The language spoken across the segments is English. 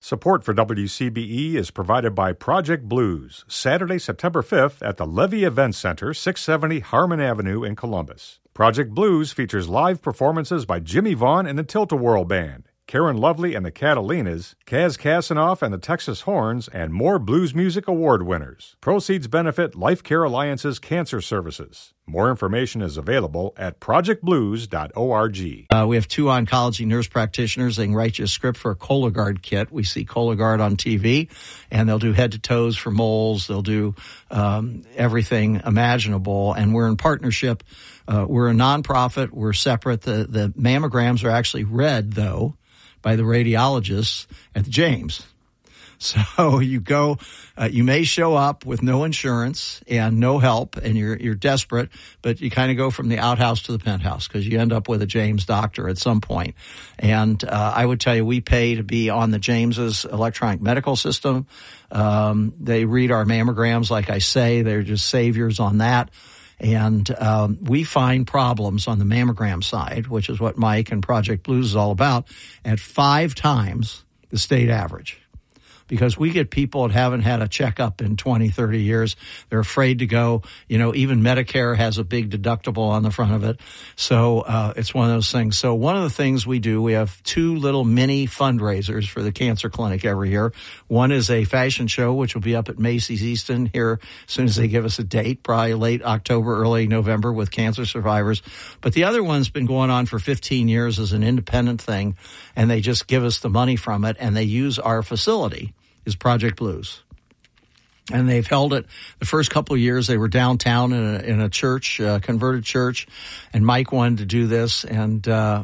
Support for WCBE is provided by Project Blues, Saturday, September 5th at the Levy Event Center, 670 Harmon Avenue in Columbus. Project Blues features live performances by Jimmy Vaughn and the Tilt-A-Whirl Band, Karen Lovely and the Catalinas, Kaz Kasanoff and the Texas Horns, and more blues music award winners. Proceeds benefit Life Care Alliance's cancer services. More information is available at projectblues.org. We have 2 oncology nurse practitioners. They can write you a script for a Cologuard kit. We see Cologuard on TV, and they'll do head to toes for moles. They'll do everything imaginable, and we're in partnership. We're a nonprofit. We're separate. The mammograms are actually read, though, by the radiologists at the James. So you go, you may show up with no insurance and no help, and you're desperate, but you kind of go from the outhouse to the penthouse because you end up with a James doctor at some point. And I would tell you, we pay to be on the James's electronic medical system. They read our mammograms, like I say. They're just saviors on that. And we find problems on the mammogram side, which is what Mike and Project Blues is all about, at 5 times the state average. Because we get people that haven't had a checkup in 20, 30 years. They're afraid to go. You know, even Medicare has a big deductible on the front of it. So it's one of those things. So one of the things we do, we have 2 little mini fundraisers for the cancer clinic every year. One is a fashion show, which will be up at Macy's Easton here as soon as they give us a date, probably late October, early November, with cancer survivors. But the other one's been going on for 15 years as an independent thing, and they just give us the money from it, and they use our facility. Is Project Blues. And they've held it the first couple of years. They were downtown in a church, converted church, and Mike wanted to do this. And, they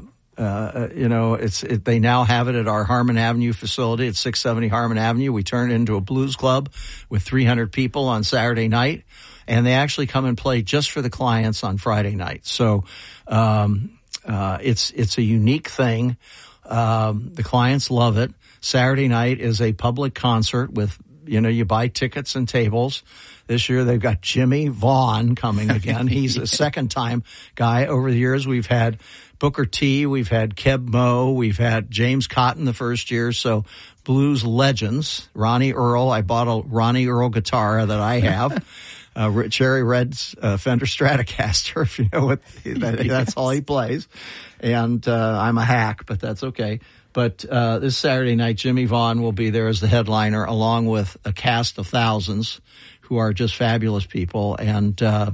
now have it at our Harmon Avenue facility at 670 Harmon Avenue. We turn it into a blues club with 300 people on Saturday night. And they actually come and play just for the clients on Friday night. So, it's a unique thing. The clients love it. Saturday night is a public concert with, you buy tickets and tables. This year they've got Jimmy Vaughn coming again. He's a second-time guy. Over the years we've had Booker T, we've had Keb Mo, we've had James Cotton the first year. So blues legends. Ronnie Earl. I bought a Ronnie Earl guitar that I have. Cherry Red's Fender Stratocaster, if you know what, that's all he plays. And I'm a hack, but that's okay. But this Saturday night, Jimmy Vaughn will be there as the headliner, along with a cast of thousands who are just fabulous people. And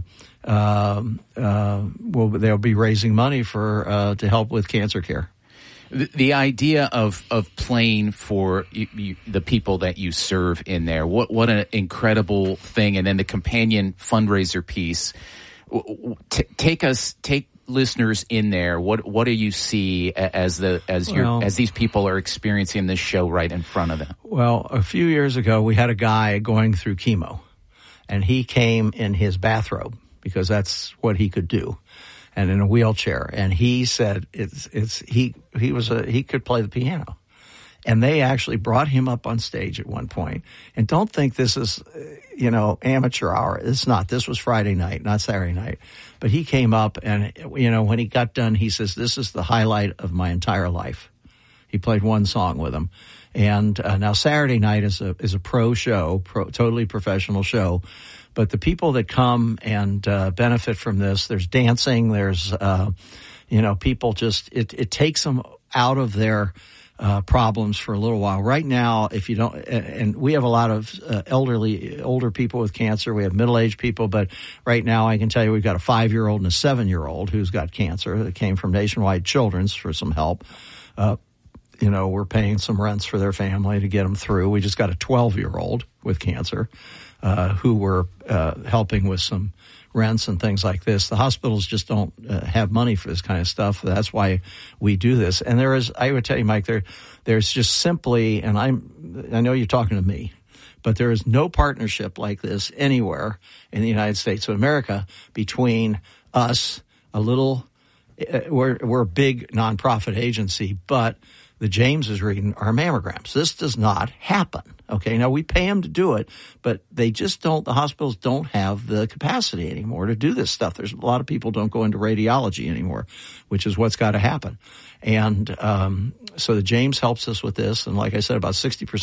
they'll be raising money to help with cancer care. The idea of playing for the people that you serve in there, what an incredible thing. And then the companion fundraiser piece. Take listeners in there. What do you see as these people are experiencing this show right in front of them? Well, a few years ago, we had a guy going through chemo, and he came in his bathrobe because that's what he could do, and in a wheelchair. And he said he could play the piano. And they actually brought him up on stage at one point. And don't think this is, amateur hour. It's not. This was Friday night, not Saturday night. But he came up and, when he got done, he says, this is the highlight of my entire life. He played one song with him. And now Saturday night is a pro show, totally professional show. But the people that come and benefit from this, there's dancing, there's, people just, it takes them out of their problems for a little while. Right now, if you don't, and we have a lot of older people with cancer. We have middle-aged people, but right now I can tell you we've got a 5-year-old and a 7-year-old who's got cancer that came from Nationwide Children's for some help. We're paying some rents for their family to get them through. We just got a 12-year-old with cancer who we're helping with some rents and things like this. The hospitals just don't have money for this kind of stuff. That's why we do this. And I would tell you, Mike, there's just simply, and I know you're talking to me, but there is no partnership like this anywhere in the United States of America between us, we're a big nonprofit agency, but the James is reading our mammograms. This does not happen. Okay, now we pay them to do it, but the hospitals don't have the capacity anymore to do this stuff. There's a lot of people don't go into radiology anymore, which is what's got to happen. And so the James helps us with this. And like I said, about 60%